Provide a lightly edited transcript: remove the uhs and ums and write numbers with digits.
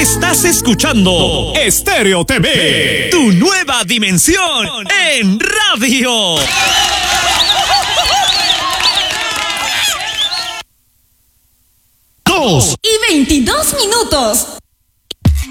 Estás escuchando Estéreo TV, tu nueva dimensión en radio. 2:22.